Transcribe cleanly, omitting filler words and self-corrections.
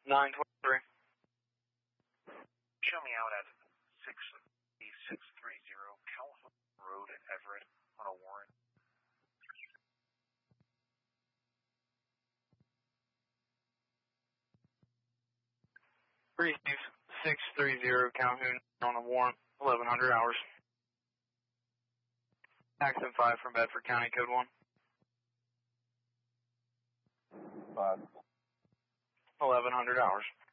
923. Show me out at 63630 Calhoun Road, Everett, on a warrant. Receive 630 Calhoun on a warrant, 1100 hours. Accent 5 from Bedford County, code 1. 5. 1100 hours.